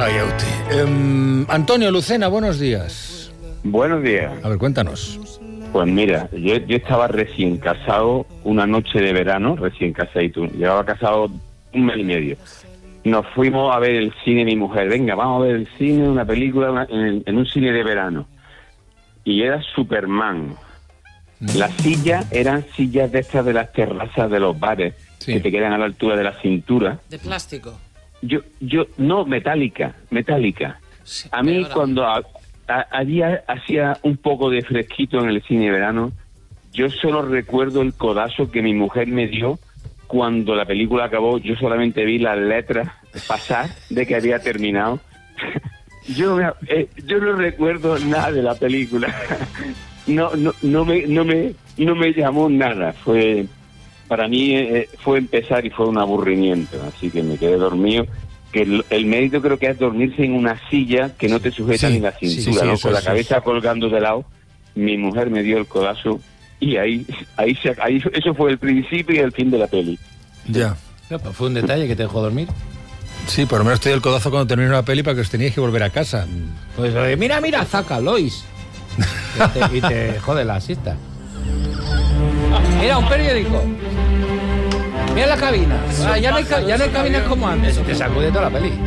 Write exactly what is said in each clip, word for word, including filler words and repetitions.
Ay, Auti. Eh, Antonio Lucena, buenos días. Buenos días. A ver, cuéntanos. Pues mira, yo, yo estaba recién casado, una noche de verano, recién casadito. Llevaba casado un mes y medio. Nos fuimos a ver el cine, mi mujer. Venga, vamos a ver el cine, una película una, en, en un cine de verano. Y era Superman. Las sillas eran sillas de estas de las terrazas de los bares, sí, que te quedan a la altura de la cintura. ¿De plástico? Yo, yo, no, metálica, metálica. Sí, a mí cuando a, a, allí hacía un poco de fresquito en el cine de verano, yo solo recuerdo el codazo que mi mujer me dio cuando la película acabó. Yo solamente vi las letras pasar de que había terminado. yo, me, eh, yo no recuerdo nada de la película. no, no, no me, no me, no me llamó nada. Fue para mí eh, fue empezar y fue un aburrimiento, así que me quedé dormido. Que el, el mérito creo que es dormirse en una silla que no te sujeta sí, ni la cintura, sí, sí, ¿no? Con la cabeza es. colgando de lado. Mi mujer me dio el codazo y ahí, ahí, se, ahí eso fue el principio y el fin de la peli. Ya. No, pues fue un detalle que te dejó dormir. Sí, por lo menos te dio el codazo cuando terminó la peli para que os teníais que volver a casa. Pues eh, mira, mira, Zaca, Lois. y, te, y te jode la siesta. Mira, un periódico. Mira la cabina. Ah, ya, no hay, ya no hay cabinas como antes. Te sacude toda la peli.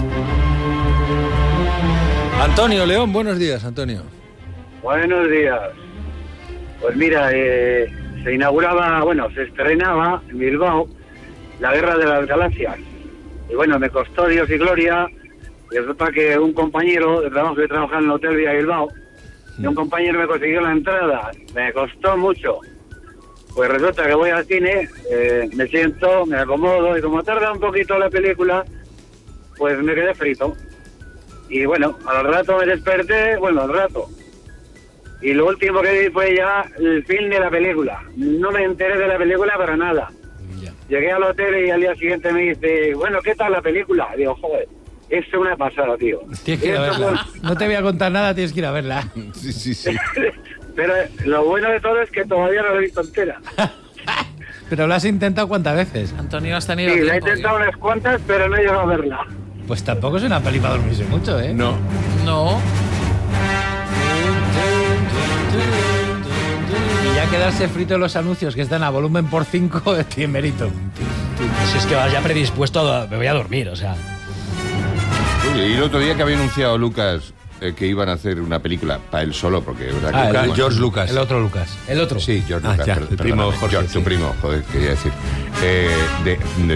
Antonio León, buenos días, Antonio. Buenos días. Pues mira, eh, se inauguraba, bueno, se estrenaba en Bilbao la Guerra de las Galaxias. Y bueno, me costó Dios y gloria. Y resulta que un compañero de trabajo que trabajaba en el Hotel Villa Bilbao, y un compañero me consiguió la entrada. Me costó mucho. Pues resulta que voy al cine, eh, me siento, me acomodo, y como tarda un poquito la película, pues me quedé frito. Y bueno, al rato me desperté, bueno, al rato. Y lo último que vi fue ya el fin de la película. No me enteré de la película para nada. Yeah. Llegué al hotel y al día siguiente me dice, bueno, ¿qué tal la película? Y digo, joder, es una pasada, tío. Tienes que ir a verla. Fue... No te voy a contar nada, tienes que ir a verla. Sí, sí, sí. Pero lo bueno de todo es que todavía no la he visto entera. ¿Pero lo has intentado cuántas veces? Antonio, has tenido Sí, tiempo, la he intentado tío. unas cuantas, pero no he llegado a verla. Pues tampoco es una peli para dormirse mucho, ¿eh? No. No. Y ya quedarse frito en los anuncios que están a volumen por cinco, tiene mérito. Si es que vas ya predispuesto a... Me voy a dormir, o sea... Oye, y el otro día que había anunciado Lucas eh, que iban a hacer una película para él solo, porque es verdad que... Ah, Lucas, el bueno, George Lucas. El otro Lucas. El otro. Sí, George Ah, Lucas. ya, per- el primo perdóname, Jorge, George, sí. tu primo, joder, quería decir. Eh, de, de